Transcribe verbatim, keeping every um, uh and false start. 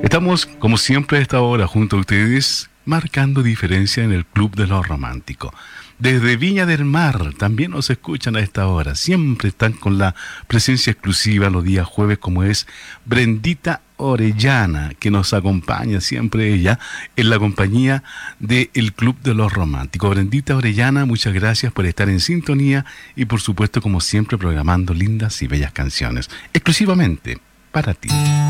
Estamos, como siempre, a esta hora junto a ustedes, marcando diferencia en el Club de lo Romántico. Desde Viña del Mar también nos escuchan a esta hora. Siempre están con la presencia exclusiva los días jueves, como es Brendita Orellana, que nos acompaña siempre ella en la compañía del Club de los Románticos. Brendita Orellana, muchas gracias por estar en sintonía y por supuesto, como siempre, programando lindas y bellas canciones, exclusivamente para ti.